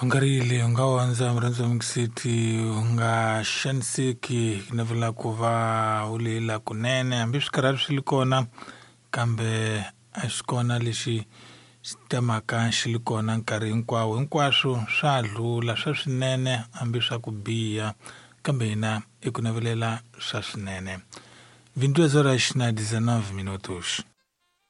Ungarile ungawanza mranzo mkisiti unga shansiki kinavila kuva ulila kunene ambishkaratu shilikona kambe ashkona lishi stemaka shilikona nkari nkwashu shadlula shashinene ambisha kubia kambe ina ikunavilela shashinene 22h19 minutos.